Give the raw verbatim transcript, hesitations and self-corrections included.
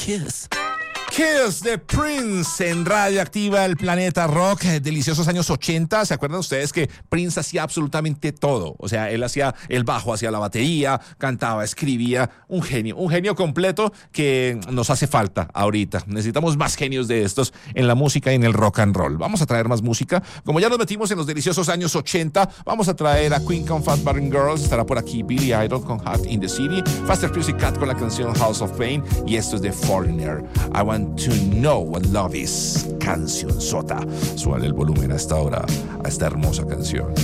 Kiss. Kiss de Prince en Radio Activa, el Planeta Rock. Deliciosos años ochenta. ¿Se acuerdan ustedes que Prince hacía absolutamente todo? O sea, él hacía el bajo, hacía la batería, cantaba, escribía. Un genio, un genio completo que nos hace falta ahorita. Necesitamos más genios de estos en la música y en el rock and roll. Vamos a traer más música. Como ya nos metimos en los deliciosos años ochenta, vamos a traer a Queen con Fat Bottom Girls. Estará por aquí Billy Idol con Hot in the City, Faster Pussycat con la canción House of Pain, y esto es de Foreigner. I want to know what love is. Canción sota. Suale el volumen a esta hora, a esta hermosa canción.